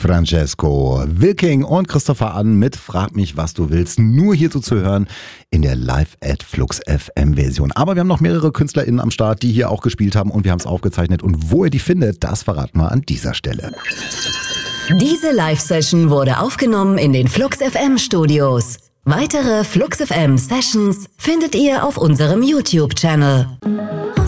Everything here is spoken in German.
Francesco Wilking und Christopher an mit Frag mich, was du willst. Nur hierzu zu hören in der Live at Flux FM Version. Aber wir haben noch mehrere KünstlerInnen am Start, die hier auch gespielt haben und wir haben es aufgezeichnet. Und wo ihr die findet, das verraten wir an dieser Stelle. Diese Live-Session wurde aufgenommen in den Flux FM Studios. Weitere Flux FM Sessions findet ihr auf unserem YouTube-Channel.